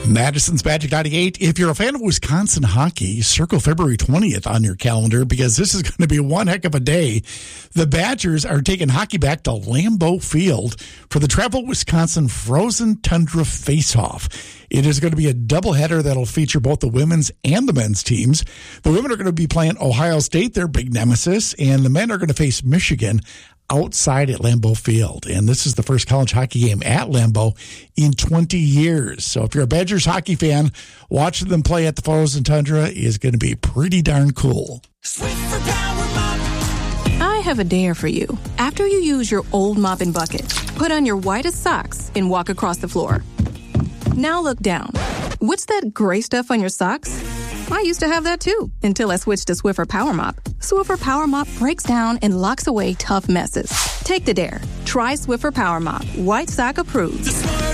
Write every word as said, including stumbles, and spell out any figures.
Madison's Magic ninety-eight. If you're a fan of Wisconsin hockey, circle February twentieth on your calendar because this is going to be one heck of a day. The Badgers are taking hockey back to Lambeau Field for the Travel Wisconsin Frozen Tundra Face-Off. It is going to be a doubleheader that'll feature both the women's and the men's teams. The women are going to be playing Ohio State, their big nemesis, and the men are going to face Michigan outside at Lambeau Field. And this is the first college hockey game at Lambeau in twenty years. So if you're a Badgers hockey fan, watching them play at the Frozen Tundra is going to be pretty darn cool. I have a dare for you. After you use your old mop and bucket, put on your whitest socks and walk across the floor. Now look down. What's that gray stuff on your socks? I used to have that too, until I switched to Swiffer Power Mop. Swiffer Power Mop breaks down and locks away tough messes. Take the dare. Try Swiffer Power Mop. White sock approved.